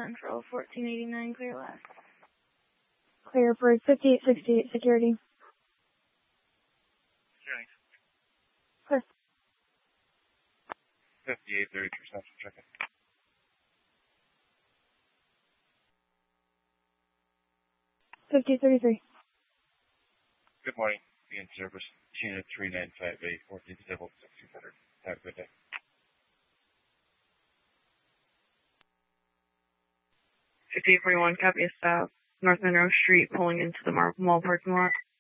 Central, 1489, clear left. Clear for 5868 security. Clear. 5833 Central, check in. Good morning. Be in service. Tina 3958, 14 disabled, 1600. Have a good day. Fifty-eight 41, copy a stop. North Monroe Street, pulling into the mall parking lot.